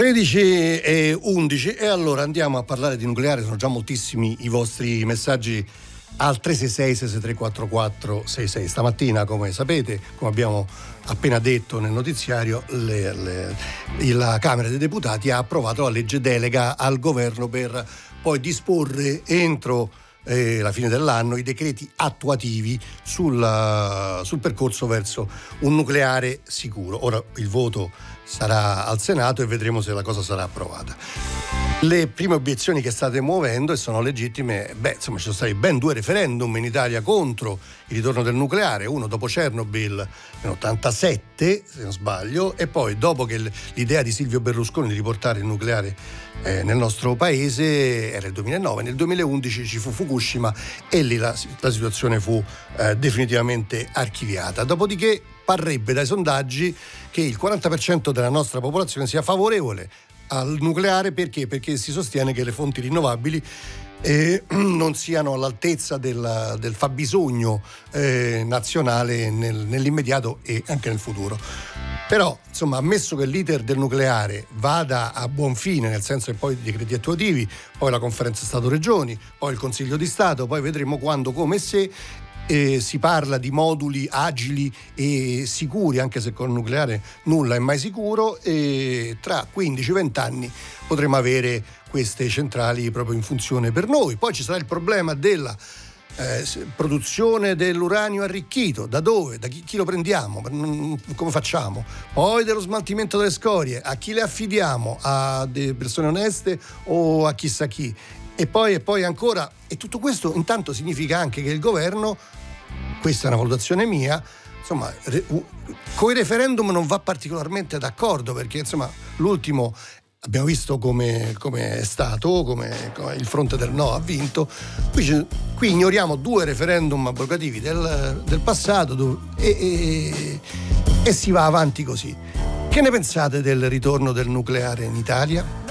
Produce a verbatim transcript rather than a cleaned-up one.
tredici e undici e allora andiamo a parlare di nucleare. Sono già moltissimi i vostri messaggi al tre sei sei sei sei tre quattro quattro sei sei. Stamattina, come sapete, come abbiamo appena detto nel notiziario, le, le, la Camera dei Deputati ha approvato la legge delega al governo per poi disporre entro eh, la fine dell'anno i decreti attuativi sul, sul percorso verso un nucleare sicuro. Ora il voto sarà al Senato e vedremo se la cosa sarà approvata. Le prime obiezioni che state muovendo, e sono legittime, beh, insomma, ci sono stati ben due referendum in Italia contro il ritorno del nucleare, uno dopo Chernobyl nell'ottantasette, se non sbaglio, e poi dopo che l'idea di Silvio Berlusconi di riportare il nucleare eh, nel nostro paese era il duemilanove, nel duemilaundici ci fu Fukushima e lì la, la situazione fu eh, definitivamente archiviata. Dopodiché parrebbe dai sondaggi che il quaranta per cento della nostra popolazione sia favorevole al nucleare. Perché? Perché si sostiene che le fonti rinnovabili eh, non siano all'altezza del, del fabbisogno eh, nazionale nel, nell'immediato e anche nel futuro. Però, insomma, ammesso che l'iter del nucleare vada a buon fine, nel senso che poi i decreti attuativi, poi la conferenza Stato-Regioni, poi il Consiglio di Stato, poi vedremo quando, come e se, Eh, si parla di moduli agili e sicuri, anche se con il nucleare nulla è mai sicuro, e tra quindici venti anni potremo avere queste centrali proprio in funzione per noi. Poi ci sarà il problema della eh, produzione dell'uranio arricchito, da dove, da chi, chi lo prendiamo, come facciamo? Poi dello smaltimento delle scorie, a chi le affidiamo? A delle persone oneste o a chissà chi? E poi, e poi ancora, e tutto questo intanto significa anche che il governo, questa è una valutazione mia, insomma, re, uh, con i referendum non va particolarmente d'accordo, perché insomma l'ultimo abbiamo visto come, come è stato, come, come il fronte del no ha vinto. Qui, qui ignoriamo due referendum abrogativi del, del passato dove, e, e, e si va avanti così. Che ne pensate del ritorno del nucleare in Italia?